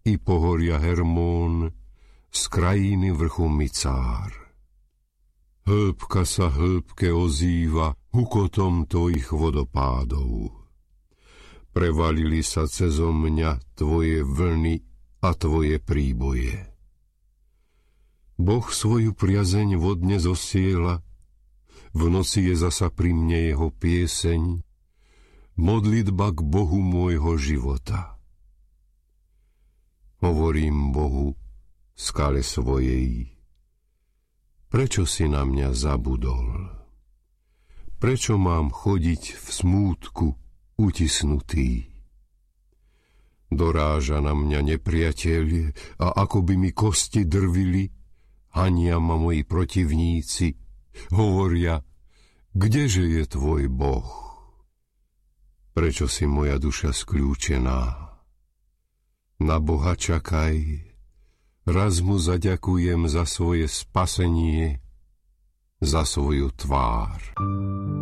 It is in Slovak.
i pohoria Hermón, z krajiny vrchu Micár. Hĺbka sa hĺbke ozýva hukotom tvojich vodopádov. Prevalili sa cezo mňa tvoje vlny a tvoje príboje. Boh svoju priazeň vodne zosiela, v noci je zasa pri mne jeho pieseň, modlitba k Bohu môjho života. Hovorím Bohu, skale svojej, prečo si na mňa zabudol? Prečo mám chodiť v smútku utisnutý? Doráža na mňa nepriateľ a ako by mi kosti drvili, hania ma moji protivníci, hovoria, kdeže je tvoj Boh? Prečo si moja duša skľúčená? Na Boha čakaj, raz mu zaďakujem za svoje spasenie, za svoju tvár.